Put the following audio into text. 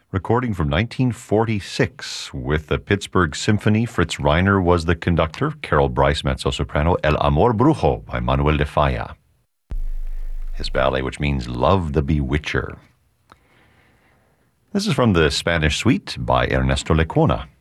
recording from 1946 with the Pittsburgh Symphony. Fritz Reiner was the conductor, Carol Bryce mezzo-soprano, El Amor Brujo by Manuel de Falla. His ballet, which means Love the Bewitcher. This is from the Spanish Suite by Ernesto Lecuona.